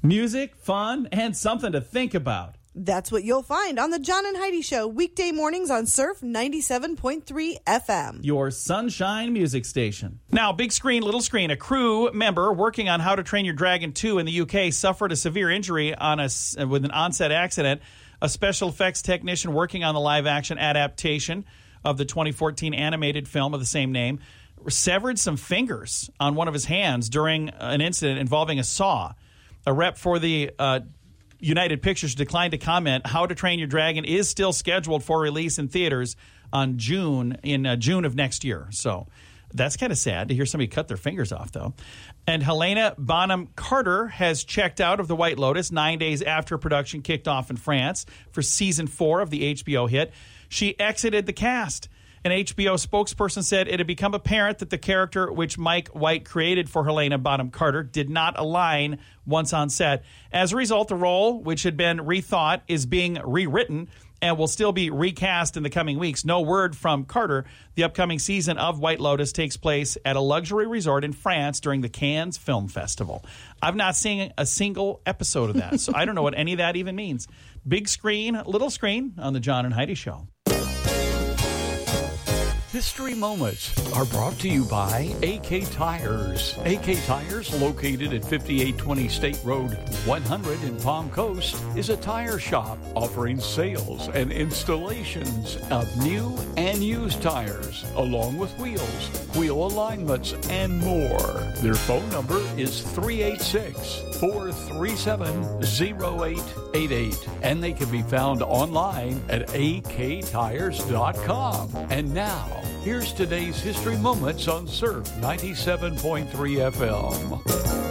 Music, fun, and something to think about. That's what you'll find on the John and Heidi Show, weekday mornings on Surf 97.3 FM. Your sunshine music station. Now, big screen, little screen. A crew member working on How to Train Your Dragon 2 in the UK suffered a severe injury with an onset accident. A special effects technician working on the live-action adaptation of the 2014 animated film of the same name severed some fingers on one of his hands during an incident involving a saw. A rep for the United Pictures declined to comment. How to Train Your Dragon is still scheduled for release in theaters in June of next year. So that's kind of sad to hear somebody cut their fingers off, though. And Helena Bonham Carter has checked out of The White Lotus 9 days after production kicked off in France for season 4 of the HBO hit. She exited the cast. An HBO spokesperson said it had become apparent that the character which Mike White created for Helena Bonham Carter did not align once on set. As a result, the role, which had been rethought, is being rewritten and will still be recast in the coming weeks. No word from Carter. The upcoming season of White Lotus takes place at a luxury resort in France during the Cannes Film Festival. I've not seen a single episode of that, so I don't know what any of that even means. Big screen, little screen on the John and Heidi Show. History Moments are brought to you by AK Tires. AK Tires, located at 5820 State Road 100 in Palm Coast, is a tire shop offering sales and installations of new and used tires, along with wheels, wheel alignments, and more. Their phone number is 386-437-0888, and they can be found online at aktires.com. And now, here's today's History Moments on Surf 97.3 FM.